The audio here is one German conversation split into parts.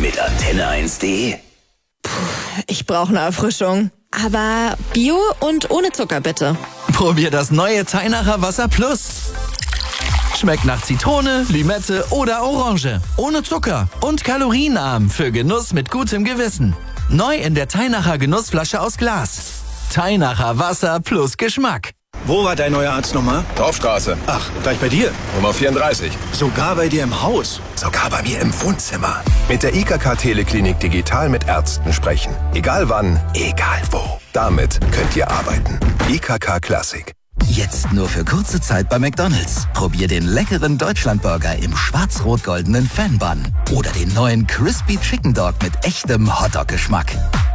mit Antenne1.de. Ich brauche eine Erfrischung. Aber Bio und ohne Zucker bitte. Probier das neue Teinacher Wasser Plus. Schmeckt nach Zitrone, Limette oder Orange. Ohne Zucker und kalorienarm für Genuss mit gutem Gewissen. Neu in der Teinacher Genussflasche aus Glas. Teinacher Wasser plus Geschmack. Wo war dein neuer Arzt nochmal? Dorfstraße. Ach, gleich bei dir? Nummer 34. Sogar bei dir im Haus? Sogar bei mir im Wohnzimmer. Mit der IKK Teleklinik digital mit Ärzten sprechen. Egal wann, egal wo. Damit könnt ihr arbeiten. IKK Classic. Jetzt nur für kurze Zeit bei McDonald's. Probier den leckeren Deutschlandburger im schwarz-rot-goldenen Fan-Bun. Oder den neuen Crispy Chicken Dog mit echtem Hotdog-Geschmack.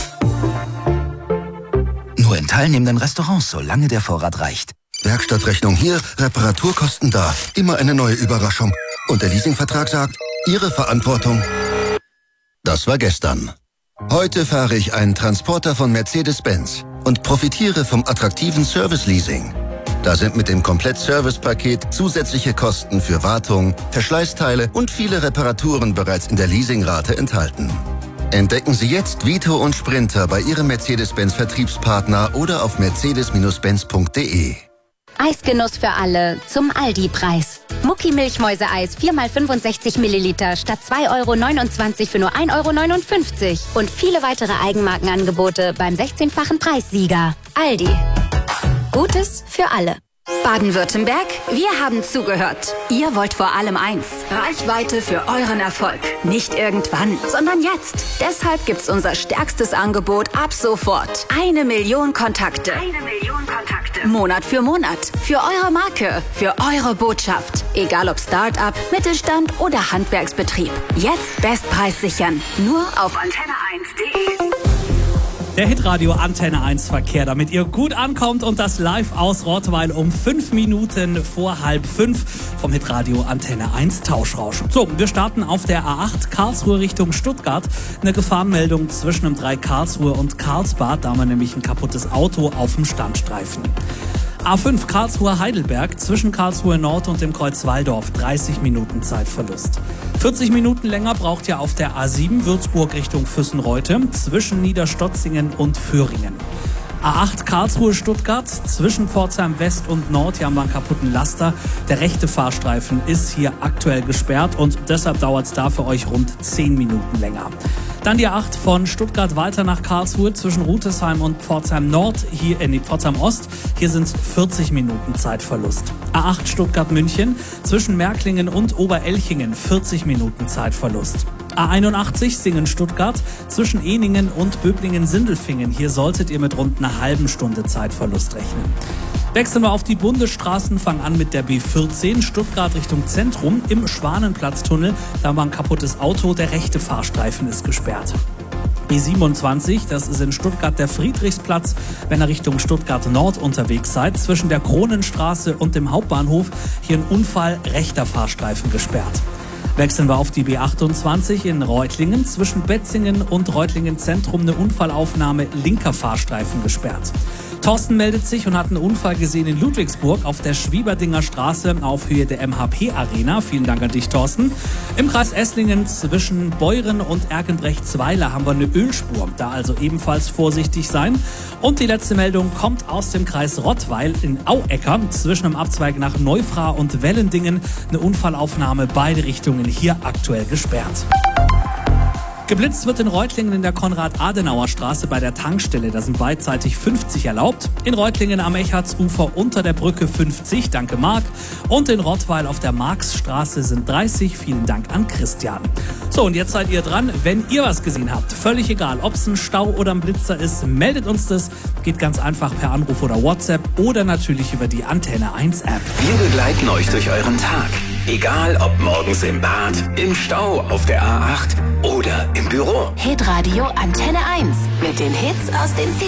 Nur in teilnehmenden Restaurants, solange der Vorrat reicht. Werkstattrechnung hier, Reparaturkosten da. Immer eine neue Überraschung. Und der Leasingvertrag sagt, Ihre Verantwortung. Das war gestern. Heute fahre ich einen Transporter von Mercedes-Benz und profitiere vom attraktiven Service-Leasing. Da sind mit dem Komplett-Service-Paket zusätzliche Kosten für Wartung, Verschleißteile und viele Reparaturen bereits in der Leasingrate enthalten. Entdecken Sie jetzt Vito und Sprinter bei Ihrem Mercedes-Benz-Vertriebspartner oder auf mercedes-benz.de. Eisgenuss für alle zum Aldi-Preis. Mucki Milchmäuseeis 4x65 Milliliter statt 2,29 € für nur 1,59 € und viele weitere Eigenmarkenangebote beim 16-fachen Preissieger. Aldi. Gutes für alle. Baden-Württemberg, wir haben zugehört. Ihr wollt vor allem eins: Reichweite für euren Erfolg. Nicht irgendwann, sondern jetzt. Deshalb gibt's unser stärkstes Angebot ab sofort. 1 Million Kontakte. Monat für Monat. Für eure Marke. Für eure Botschaft. Egal ob Start-up, Mittelstand oder Handwerksbetrieb. Jetzt Bestpreis sichern. Nur auf Antenne1.de. Der Hitradio Antenne 1 Verkehr, damit ihr gut ankommt, und das live aus Rottweil um 5 Minuten vor 4:30 vom Hitradio Antenne 1 Tauschrausch. So, wir starten auf der A8 Karlsruhe Richtung Stuttgart. Eine Gefahrenmeldung zwischen dem 3 Karlsruhe und Karlsbad, da haben wir nämlich ein kaputtes Auto auf dem Standstreifen. A5 Karlsruhe-Heidelberg zwischen Karlsruhe Nord und dem Kreuz Walldorf, 30 Minuten Zeitverlust. 40 Minuten länger braucht ihr auf der A7 Würzburg Richtung Füssenreute zwischen Niederstotzingen und Föhringen. A8 Karlsruhe-Stuttgart zwischen Pforzheim West und Nord, hier haben wir einen kaputten Laster. Der rechte Fahrstreifen ist hier aktuell gesperrt und deshalb dauert es da für euch rund 10 Minuten länger. Dann die A8 von Stuttgart weiter nach Karlsruhe zwischen Rutesheim und Pforzheim Nord, Pforzheim Ost. Hier sind es 40 Minuten Zeitverlust. A8 Stuttgart-München zwischen Märklingen und Oberelchingen, 40 Minuten Zeitverlust. A81 Singen-Stuttgart zwischen Eningen und Böblingen-Sindelfingen. Hier solltet ihr mit rund einer halben Stunde Zeitverlust rechnen. Wechseln wir auf die Bundesstraßen, fangen an mit der B14 Stuttgart Richtung Zentrum im Schwanenplatztunnel. Da war ein kaputtes Auto, der rechte Fahrstreifen ist gesperrt. B27, das ist in Stuttgart der Friedrichsplatz, wenn ihr Richtung Stuttgart Nord unterwegs seid. Zwischen der Kronenstraße und dem Hauptbahnhof hier ein Unfall, rechter Fahrstreifen gesperrt. Wechseln wir auf die B28 in Reutlingen. Zwischen Betzingen und Reutlingen Zentrum eine Unfallaufnahme, linker Fahrstreifen gesperrt. Thorsten meldet sich und hat einen Unfall gesehen in Ludwigsburg auf der Schwieberdinger Straße auf Höhe der MHP-Arena. Vielen Dank an dich, Thorsten. Im Kreis Esslingen zwischen Beuren und Erkenbrecht-Zweiler haben wir eine Ölspur. Da also ebenfalls vorsichtig sein. Und die letzte Meldung kommt aus dem Kreis Rottweil in Auecker. Zwischen dem Abzweig nach Neufra und Wellendingen eine Unfallaufnahme, beide Richtungen hier aktuell gesperrt. Geblitzt wird in Reutlingen in der Konrad-Adenauer-Straße bei der Tankstelle. Da sind beidseitig 50 erlaubt. In Reutlingen am Echartsufer unter der Brücke 50, danke Marc. Und in Rottweil auf der Marxstraße sind 30, vielen Dank an Christian. So, und jetzt seid ihr dran. Wenn ihr was gesehen habt, völlig egal, ob es ein Stau oder ein Blitzer ist, meldet uns das. Geht ganz einfach per Anruf oder WhatsApp oder natürlich über die Antenne 1 App. Wir begleiten euch durch euren Tag. Egal ob morgens im Bad, im Stau, auf der A8 oder im Büro. Hitradio Antenne 1 mit den Hits aus den